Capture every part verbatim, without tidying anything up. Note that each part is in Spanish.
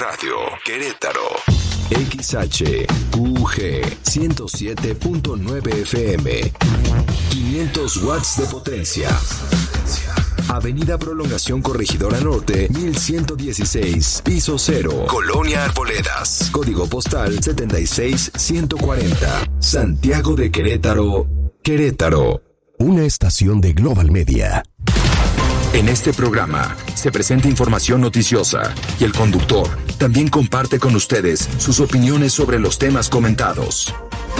Radio Querétaro. X H U G ciento siete punto nueve F M. quinientos watts de potencia. Avenida Prolongación Corregidora Norte, mil ciento dieciséis, piso cero, Colonia Arboledas. Código postal setenta y seis ciento cuarenta. Santiago de Querétaro, Querétaro. Una estación de Global Media. En este programa se presenta información noticiosa y el conductor también comparte con ustedes sus opiniones sobre los temas comentados.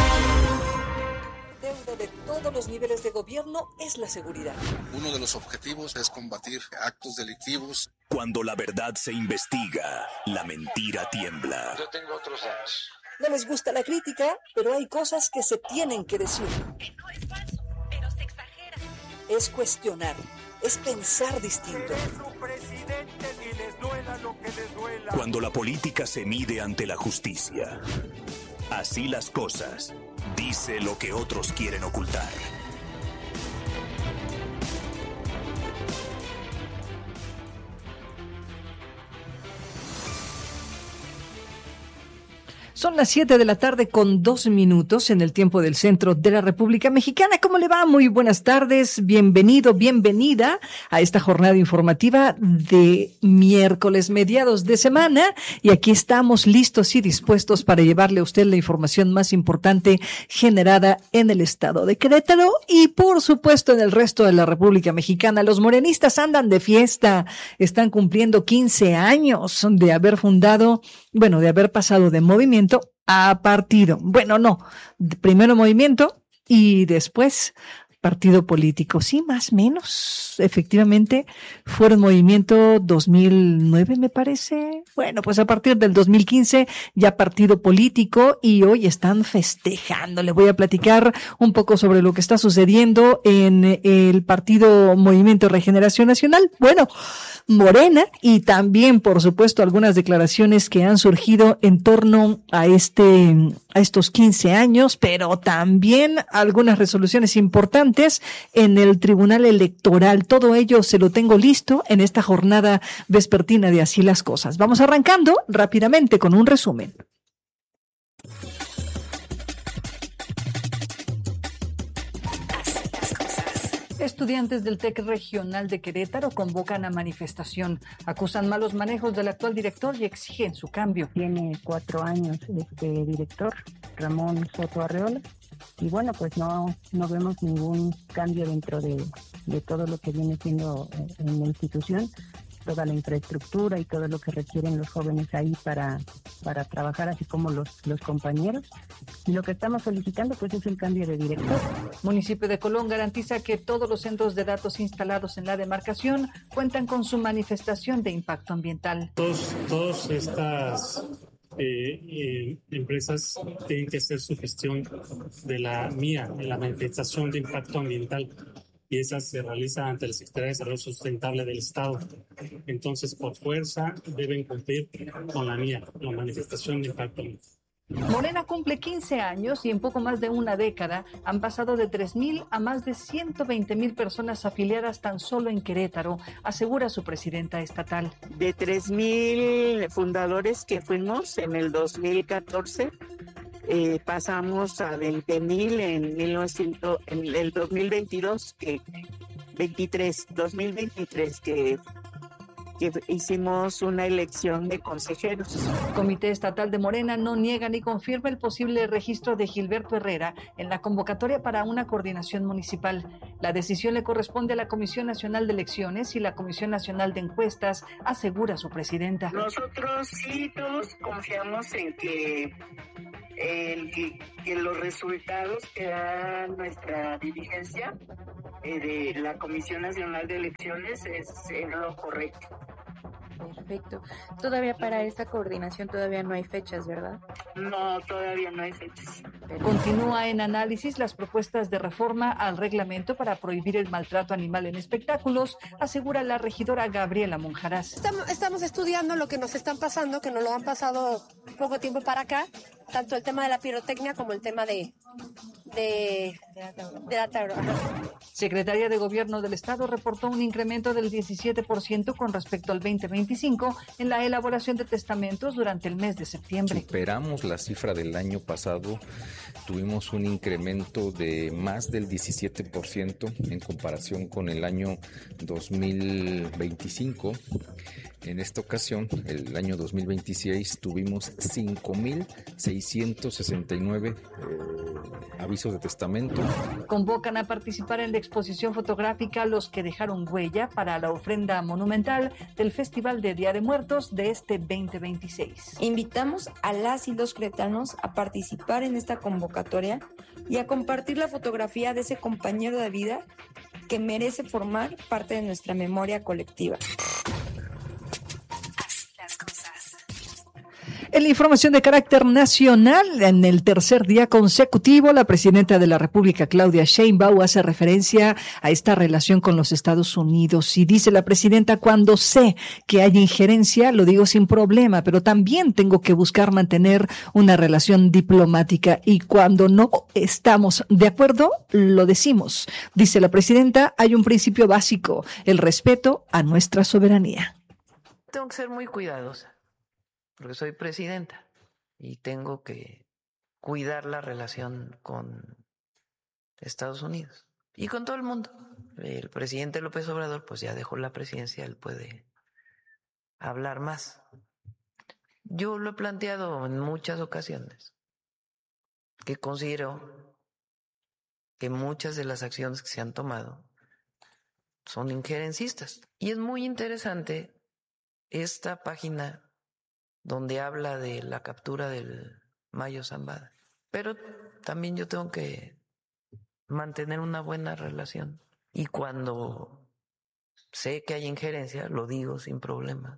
Deuda de todos los niveles de gobierno es la seguridad. Uno de los objetivos es combatir actos delictivos. Cuando la verdad se investiga, la mentira tiembla. Yo tengo otros datos. No les gusta la crítica, pero hay cosas que se tienen que decir. Esto es falso, pero se exagera. Es cuestionar. Es pensar distinto. Cuando la política se mide ante la justicia. Así las cosas. Dice lo que otros quieren ocultar. Son las siete de la tarde con dos minutos en el tiempo del centro de la República Mexicana. ¿Cómo le va? Muy buenas tardes. Bienvenido, bienvenida a esta jornada informativa de miércoles mediados de semana. Y aquí estamos listos y dispuestos para llevarle a usted la información más importante generada en el estado de Querétaro y por supuesto en el resto de la República Mexicana. Los morenistas andan de fiesta. Están cumpliendo quince años de haber fundado, bueno, de haber pasado de movimiento a partido. Bueno, no, primero movimiento y después partido político. Sí, más o menos, efectivamente, fueron movimiento dos mil nueve, me parece. Bueno, pues a partir del dos mil quince ya partido político y hoy están festejando. Les voy a platicar un poco sobre lo que está sucediendo en el partido Movimiento Regeneración Nacional. Bueno, Morena y también, por supuesto, algunas declaraciones que han surgido en torno a este, a estos quince años, pero también algunas resoluciones importantes en el Tribunal Electoral. Todo ello se lo tengo listo en esta jornada vespertina de Así las Cosas. Vamos arrancando rápidamente con un resumen. Estudiantes del TEC Regional de Querétaro convocan a manifestación. Acusan malos manejos del actual director y exigen su cambio. Tiene cuatro años este director, Ramón Soto Arreola, y bueno, pues no, no vemos ningún cambio dentro de, de todo lo que viene siendo en la institución, toda la infraestructura y todo lo que requieren los jóvenes ahí para, para trabajar, así como los, los compañeros. Y lo que estamos solicitando pues es el cambio de director. Municipio de Colón garantiza que todos los centros de datos instalados en la demarcación cuentan con su manifestación de impacto ambiental. Todos, todas estas eh, eh, empresas tienen que hacer su gestión de la mía, de la manifestación de impacto ambiental. Y esa se realiza ante la Secretaría de Desarrollo Sustentable del Estado. Entonces, por fuerza, deben cumplir con la mía, la manifestación de impacto ambiental. Morena cumple quince años y en poco más de una década han pasado de tres mil a más de ciento veinte mil personas afiliadas tan solo en Querétaro, asegura su presidenta estatal. De tres mil fundadores que fuimos en el dos mil catorce, Eh, pasamos a veinte mil en, mil novecientos, en el dos mil veintidós, que veintitrés, dos mil veintitrés, que, que hicimos una elección de consejeros. Comité Estatal de Morena no niega ni confirma el posible registro de Gilberto Herrera en la convocatoria para una coordinación municipal. La decisión le corresponde a la Comisión Nacional de Elecciones y la Comisión Nacional de Encuestas, asegura su presidenta. Nosotros sí todos confiamos en que El, que, que los resultados que da nuestra dirigencia eh, de la Comisión Nacional de Elecciones es, es lo correcto. Perfecto. Todavía para esta coordinación todavía no hay fechas, ¿verdad? No, todavía no hay fechas. Continúa en análisis las propuestas de reforma al reglamento para prohibir el maltrato animal en espectáculos, asegura la regidora Gabriela Monjarás. Estamos, estamos estudiando lo que nos están pasando, que nos lo han pasado poco tiempo para acá, tanto el tema de la pirotecnia como el tema de, de, de la Tauro. Secretaría de Gobierno del Estado reportó un incremento del diecisiete por ciento con respecto al veinte veinticinco en la elaboración de testamentos durante el mes de septiembre. Superamos la cifra del año pasado, tuvimos un incremento de más del diecisiete por ciento en comparación con el año dos mil veinticinco. En esta ocasión, el año dos mil veintiséis, tuvimos cinco mil seiscientos sesenta y nueve eh, avisos de testamento. Convocan a participar en la exposición fotográfica Los que dejaron huella para la ofrenda monumental del Festival de Día de Muertos de este veinte veintiséis. Invitamos a las y los queretanos a participar en esta convocatoria y a compartir la fotografía de ese compañero de vida que merece formar parte de nuestra memoria colectiva. En la información de carácter nacional, en el tercer día consecutivo, la presidenta de la República, Claudia Sheinbaum, hace referencia a esta relación con los Estados Unidos y dice la presidenta: cuando sé que hay injerencia, lo digo sin problema, pero también tengo que buscar mantener una relación diplomática y cuando no estamos de acuerdo, lo decimos. Dice la presidenta, hay un principio básico, el respeto a nuestra soberanía. Tengo que ser muy cuidadosa, porque soy presidenta y tengo que cuidar la relación con Estados Unidos y con todo el mundo. El presidente López Obrador pues ya dejó la presidencia, él puede hablar más. Yo lo he planteado en muchas ocasiones, que considero que muchas de las acciones que se han tomado son injerencistas. Y es muy interesante esta página donde habla de la captura del Mayo Zambada. Pero también yo tengo que mantener una buena relación. Y cuando sé que hay injerencia, lo digo sin problema.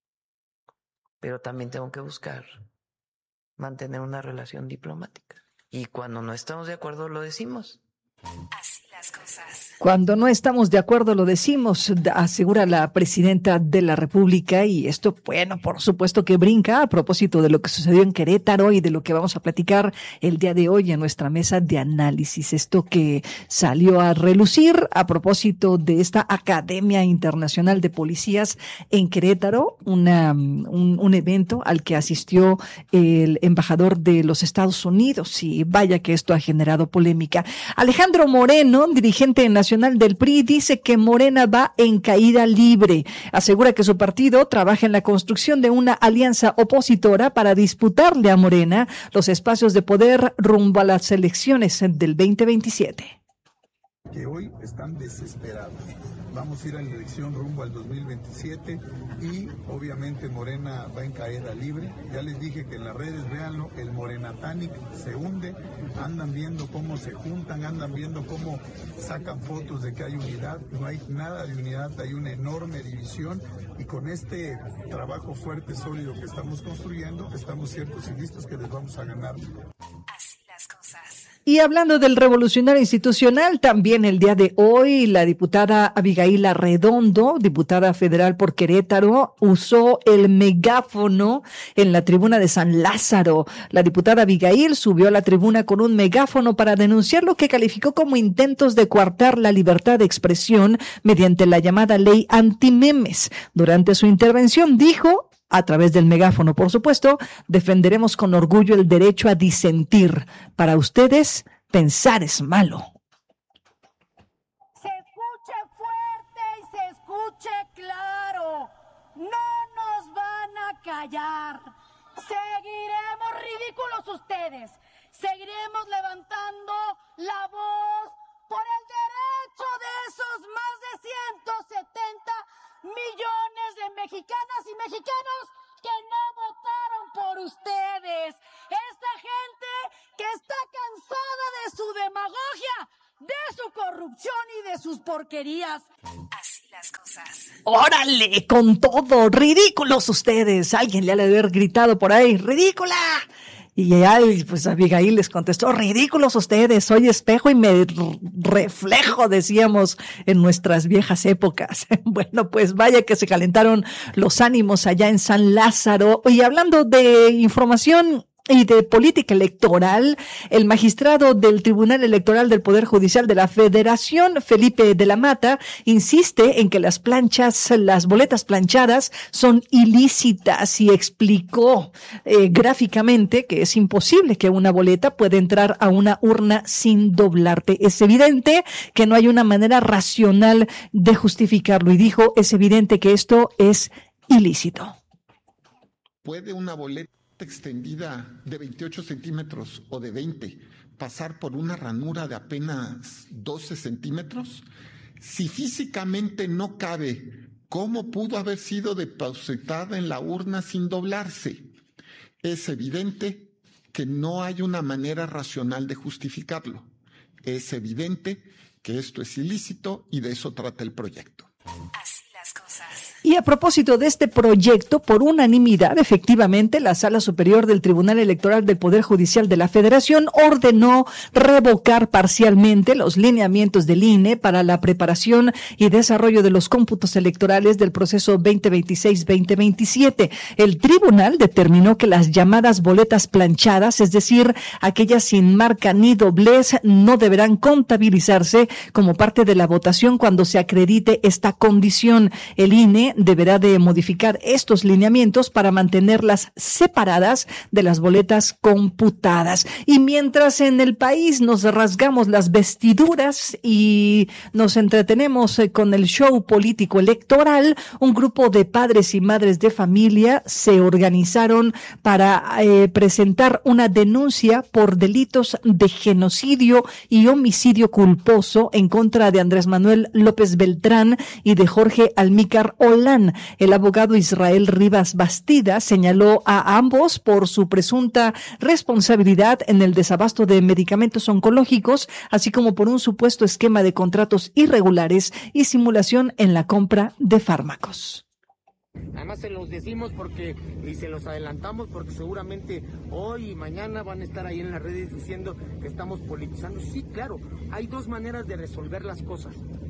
Pero también tengo que buscar mantener una relación diplomática. Y cuando no estamos de acuerdo, lo decimos. Así las cosas. Cuando no estamos de acuerdo lo decimos, asegura la presidenta de la República, y esto, bueno, por supuesto que brinca a propósito de lo que sucedió en Querétaro y de lo que vamos a platicar el día de hoy en nuestra mesa de análisis. Esto que salió a relucir a propósito de esta Academia Internacional de Policías en Querétaro, una, un, un evento al que asistió el embajador de los Estados Unidos, y vaya que esto ha generado polémica. Alejandro Moreno, dirigente nacional del P R I, dice que Morena va en caída libre. Asegura que su partido trabaja en la construcción de una alianza opositora para disputarle a Morena los espacios de poder rumbo a las elecciones del veinte veintisiete. Que hoy están desesperados. Vamos a ir a la elección rumbo al dos mil veintisiete y obviamente Morena va en caída libre. Ya les dije que en las redes, véanlo, el Morenatanic se hunde, andan viendo cómo se juntan, andan viendo cómo sacan fotos de que hay unidad. No hay nada de unidad, hay una enorme división, y con este trabajo fuerte, sólido que estamos construyendo, estamos ciertos y listos que les vamos a ganar. Así las cosas. Y hablando del revolucionario institucional, también el día de hoy la diputada Abigail Arredondo, diputada federal por Querétaro, usó el megáfono en la tribuna de San Lázaro. La diputada Abigail subió a la tribuna con un megáfono para denunciar lo que calificó como intentos de coartar la libertad de expresión mediante la llamada ley antimemes. Durante su intervención dijo: a través del megáfono, por supuesto, defenderemos con orgullo el derecho a disentir. Para ustedes, pensar es malo. Se escuche fuerte y se escuche claro. No nos van a callar. Seguiremos ridículos ustedes. Seguiremos levantando la voz por el derecho de esos más de ciento setenta millones de mexicanas y mexicanos que no votaron por ustedes. Esta gente que está cansada de su demagogia, de su corrupción y de sus porquerías. Así las cosas. ¡Órale! Con todo, ridículos ustedes. Alguien le ha de haber gritado por ahí: ¡ridícula! Y ya, pues Abigail les contestó: ridículos ustedes, soy espejo y me reflejo, decíamos en nuestras viejas épocas. Bueno, pues vaya que se calentaron los ánimos allá en San Lázaro. Y hablando de información y de política electoral, el magistrado del Tribunal Electoral del Poder Judicial de la Federación, Felipe de la Mata, insiste en que las planchas, las boletas planchadas son ilícitas y explicó eh, gráficamente que es imposible que una boleta pueda entrar a una urna sin doblarte. Es evidente que no hay una manera racional de justificarlo y dijo, es evidente que esto es ilícito. ¿Puede una boleta extendida de veintiocho centímetros o de veinte pasar por una ranura de apenas doce centímetros? Si físicamente no cabe, ¿cómo pudo haber sido depositada en la urna sin doblarse? Es evidente que no hay una manera racional de justificarlo. Es evidente que esto es ilícito y de eso trata el proyecto. Así las cosas. Y a propósito de este proyecto, por unanimidad, efectivamente, la Sala Superior del Tribunal Electoral del Poder Judicial de la Federación ordenó revocar parcialmente los lineamientos del I N E para la preparación y desarrollo de los cómputos electorales del proceso veinte veintiséis veinte veintisiete. El tribunal determinó que las llamadas boletas planchadas, es decir, aquellas sin marca ni doblez, no deberán contabilizarse como parte de la votación cuando se acredite esta condición. El I N E deberá de modificar estos lineamientos para mantenerlas separadas de las boletas computadas. Y mientras en el país nos rasgamos las vestiduras y nos entretenemos con el show político electoral, un grupo de padres y madres de familia se organizaron para eh, presentar una denuncia por delitos de genocidio y homicidio culposo en contra de Andrés Manuel López Beltrán y de Jorge Almícar Olán. El abogado Israel Rivas Bastida señaló a ambos por su presunta responsabilidad en el desabasto de medicamentos oncológicos, así como por un supuesto esquema de contratos irregulares y simulación en la compra de fármacos. Además se los decimos porque y se los adelantamos porque seguramente hoy y mañana van a estar ahí en las redes diciendo que estamos politizando. Sí, claro, hay dos maneras de resolver las cosas: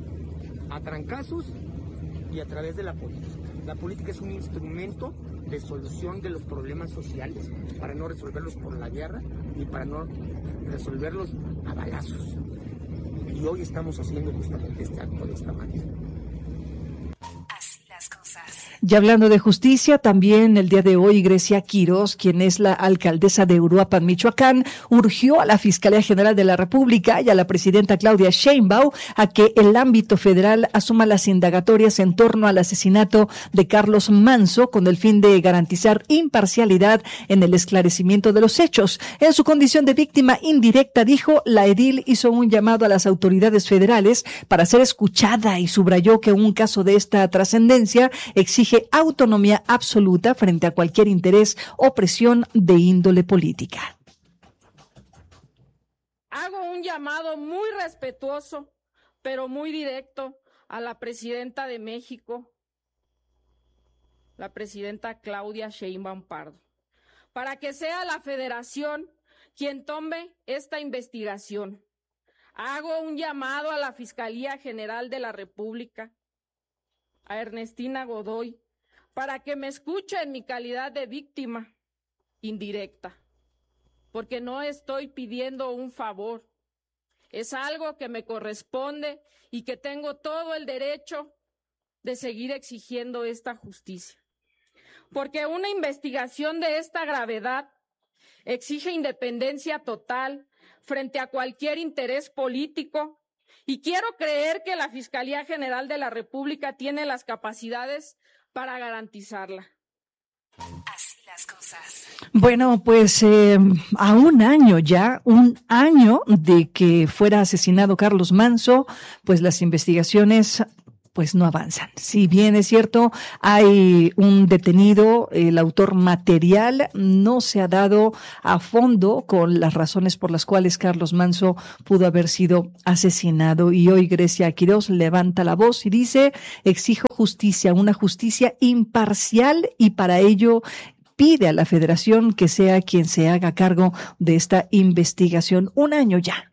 a trancazos y a través de la política. La política es un instrumento de solución de los problemas sociales para no resolverlos por la guerra y para no resolverlos a balazos. Y hoy estamos haciendo justamente este acto de esta manera. Así las cosas. Y hablando de justicia, también el día de hoy Grecia Quirós, quien es la alcaldesa de Uruapan, Michoacán, urgió a la Fiscalía General de la República y a la presidenta Claudia Sheinbaum a que el ámbito federal asuma las indagatorias en torno al asesinato de Carlos Manso con el fin de garantizar imparcialidad en el esclarecimiento de los hechos. En su condición de víctima indirecta, dijo, la edil hizo un llamado a las autoridades federales para ser escuchada y subrayó que un caso de esta trascendencia exige autonomía absoluta frente a cualquier interés o presión de índole política. Hago un llamado muy respetuoso, pero muy directo a la presidenta de México, la presidenta Claudia Sheinbaum Pardo, para que sea la Federación quien tome esta investigación. Hago un llamado a la Fiscalía General de la República, a Ernestina Godoy, para que me escuche en mi calidad de víctima indirecta, porque no estoy pidiendo un favor, es algo que me corresponde y que tengo todo el derecho de seguir exigiendo esta justicia, porque una investigación de esta gravedad exige independencia total frente a cualquier interés político. Y quiero creer que la Fiscalía General de la República tiene las capacidades para garantizarla. Así las cosas. Bueno, pues eh, a un año ya, un año de que fuera asesinado Carlos Manso, pues las investigaciones pues no avanzan. Si bien es cierto, hay un detenido, el autor material no se ha dado a fondo con las razones por las cuales Carlos Manso pudo haber sido asesinado. Y hoy Grecia Quirós levanta la voz y dice, exijo justicia, una justicia imparcial, y para ello pide a la Federación que sea quien se haga cargo de esta investigación. Un año ya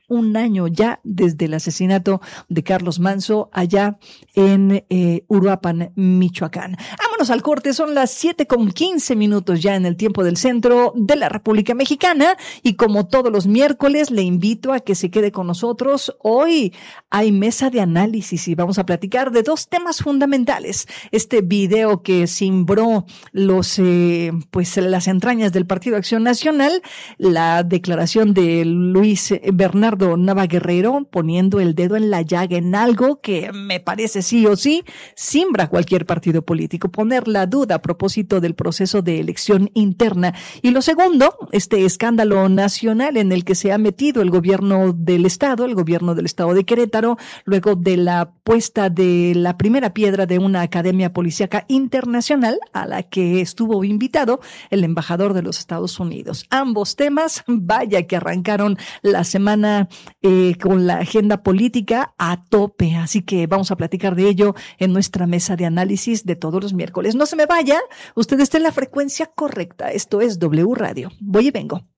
un año ya desde el asesinato de Carlos Manzo allá en eh, Uruapan, Michoacán. Vámonos al corte, son las siete con quince minutos ya en el tiempo del centro de la República Mexicana, y como todos los miércoles le invito a que se quede con nosotros. Hoy hay mesa de análisis y vamos a platicar de dos temas fundamentales. Este video que cimbró los eh, pues las entrañas del Partido Acción Nacional, la declaración de Luis Bernardo Nava Guerrero poniendo el dedo en la llaga en algo que me parece sí o sí simbra cualquier partido político, poner la duda a propósito del proceso de elección interna. Y lo segundo, este escándalo nacional en el que se ha metido el gobierno del estado, el gobierno del estado de Querétaro, luego de la puesta de la primera piedra de una academia policíaca internacional a la que estuvo invitado el embajador de los Estados Unidos. Ambos temas, vaya que arrancaron la semana eh, con la agenda política a tope, así que vamos a platicar de ello en nuestra mesa de análisis de todos los miércoles. No se me vaya, usted está en la frecuencia correcta, esto es W Radio. Voy y vengo.